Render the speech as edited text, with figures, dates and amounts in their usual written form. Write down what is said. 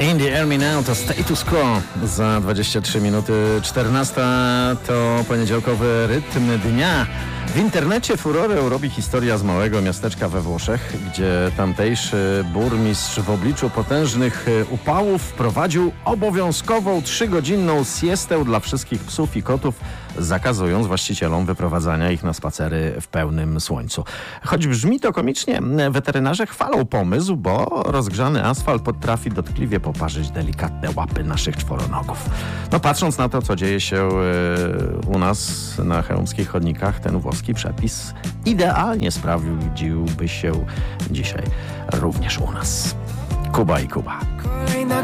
In the Army Now to Status Quo. Za 23 minuty 14 to poniedziałkowy rytm dnia. W internecie furorę robi historia z małego miasteczka we Włoszech, gdzie tamtejszy burmistrz w obliczu potężnych upałów wprowadził obowiązkową 3-godzinną siestę dla wszystkich psów i kotów, zakazując właścicielom wyprowadzania ich na spacery w pełnym słońcu. Choć brzmi to komicznie, weterynarze chwalą pomysł, bo rozgrzany asfalt potrafi dotkliwie poparzyć delikatne łapy naszych czworonogów. No patrząc na to, co dzieje się u nas na chełmskich chodnikach, ten włoski przepis idealnie sprawdziłby się dzisiaj również u nas. Kuba i Kuba.